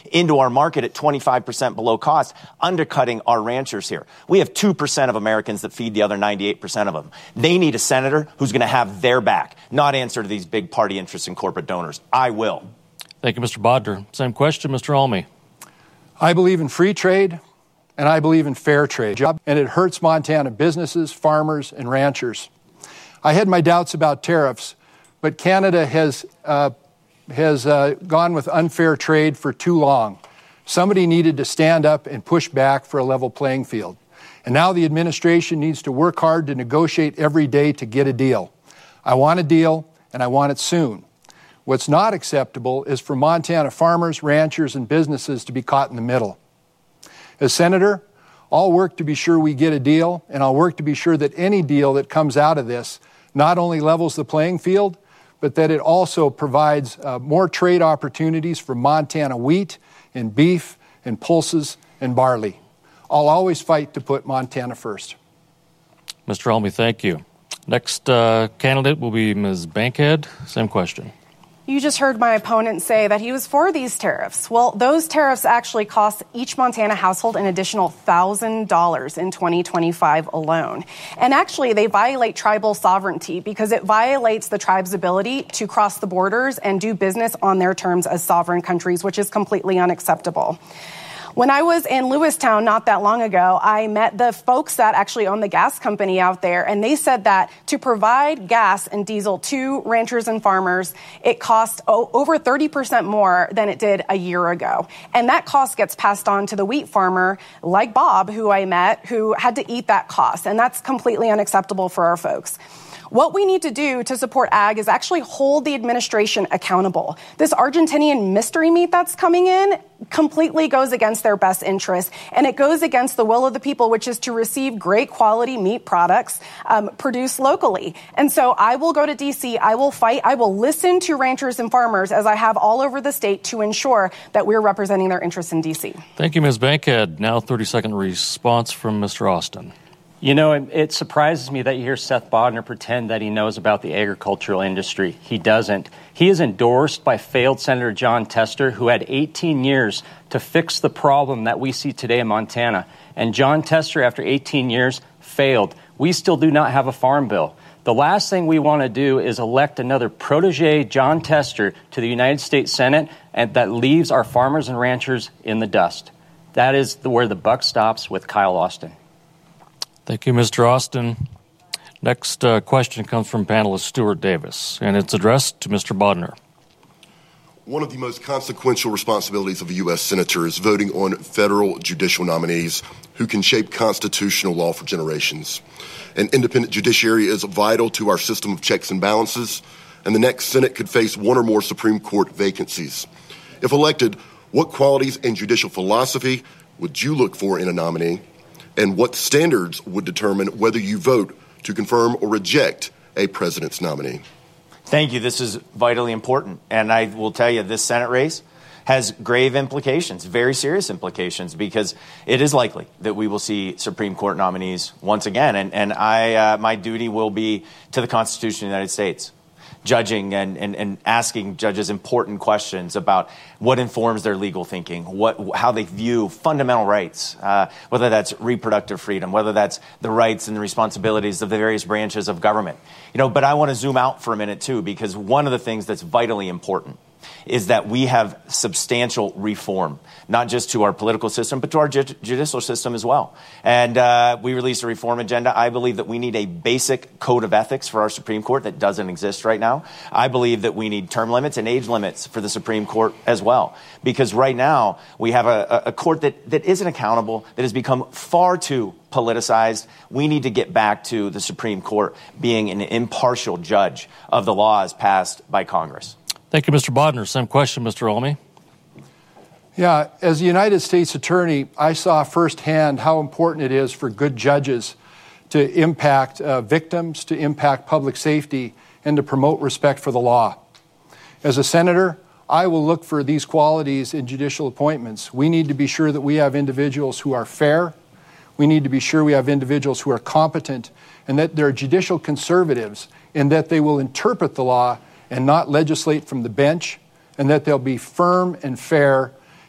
into our market at 25% below cost, undercutting our ranchers here. We have 2% of Americans that feed the other 98% of them. They need a senator who's going to have their back, not answer to these big party interests and corporate donors. I will. Thank you, Mr. Bodner. Same question, Mr. Almy. I believe in free trade, and I believe in fair trade, and it hurts Montana businesses, farmers, and ranchers. I had my doubts about tariffs, but Canada has gone with unfair trade for too long. Somebody needed to stand up and push back for a level playing field. And now the administration needs to work hard to negotiate every day to get a deal. I want a deal, and I want it soon. What's not acceptable is for Montana farmers, ranchers, and businesses to be caught in the middle. As Senator, I'll work to be sure we get a deal, and I'll work to be sure that any deal that comes out of this not only levels the playing field, but that it also provides more trade opportunities for Montana wheat and beef and pulses and barley. I'll always fight to put Montana first. Mr. Almy, thank you. Next candidate will be Ms. Bankhead. Same question. You just heard my opponent say that he was for these tariffs. Well, those tariffs actually cost each Montana household an additional $1,000 in 2025 alone. And actually, they violate tribal sovereignty because it violates the tribe's ability to cross the borders and do business on their terms as sovereign countries, which is completely unacceptable. When I was in Lewistown not that long ago, I met the folks that actually own the gas company out there, and they said that to provide gas and diesel to ranchers and farmers, it cost over 30% more than it did a year ago. And that cost gets passed on to the wheat farmer, like Bob, who I met, who had to eat that cost. And that's completely unacceptable for our folks. What we need to do to support ag is actually hold the administration accountable. This Argentinian mystery meat that's coming in completely goes against their best interest, and it goes against the will of the people, which is to receive great quality meat products produced locally. And so I will go to D.C., I will fight, I will listen to ranchers and farmers, as I have all over the state, to ensure that we're representing their interests in D.C. Thank you, Ms. Bankhead. Now 30-second response from Mr. Austin. You know, it surprises me that you hear Seth Bodner pretend that he knows about the agricultural industry. He doesn't. He is endorsed by failed Senator Jon Tester, who had 18 years to fix the problem that we see today in Montana. And Jon Tester, after 18 years, failed. We still do not have a farm bill. The last thing we want to do is elect another protege, Jon Tester, to the United States Senate, and that leaves our farmers and ranchers in the dust. That is where the buck stops with Kyle Austin. Thank you, Mr. Austin. Next question comes from panelist Stuart Davis, and it's addressed to Mr. Bodner. One of the most consequential responsibilities of a U.S. Senator is voting on federal judicial nominees who can shape constitutional law for generations. An independent judiciary is vital to our system of checks and balances, and the next Senate could face one or more Supreme Court vacancies. If elected, what qualities and judicial philosophy would you look for in a nominee? And what standards would determine whether you vote to confirm or reject a president's nominee? Thank you. This is vitally important. And I will tell you, this Senate race has grave implications, very serious implications, because it is likely that we will see Supreme Court nominees once again. And my duty will be to the Constitution of the United States, judging and asking judges important questions about what informs their legal thinking, how they view fundamental rights, whether that's reproductive freedom, whether that's the rights and the responsibilities of the various branches of government. But I want to zoom out for a minute, too, because one of the things that's vitally important is that we have substantial reform, not just to our political system, but to our judicial system as well. And we released a reform agenda. I believe that we need a basic code of ethics for our Supreme Court that doesn't exist right now. I believe that we need term limits and age limits for the Supreme Court as well, because right now we have a court that isn't accountable, that has become far too politicized. We need to get back to the Supreme Court being an impartial judge of the laws passed by Congress. Thank you, Mr. Bodner. Same question, Mr. Almy. Yeah, as a United States Attorney, I saw firsthand how important it is for good judges to impact victims, to impact public safety, and to promote respect for the law. As a senator, I will look for these qualities in judicial appointments. We need to be sure that we have individuals who are fair. We need to be sure we have individuals who are competent, and that they're judicial conservatives, and that they will interpret the law and not legislate from the bench, and that they'll be firm and fair